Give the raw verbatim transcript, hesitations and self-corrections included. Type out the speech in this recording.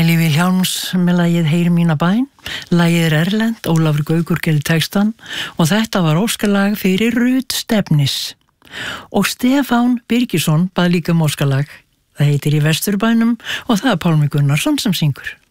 Emily Vilhjálms með lagið Heyr mína bæn. Lagið er erlent, Ólafur Gaukur gerði textan og þetta var óskalag fyrir Rut Stefnis. Og Stefán Birgisson bað líka um óskalag. Það heitir Í Vesturbænum og það er Pálmi Gunnarsson sem syngur.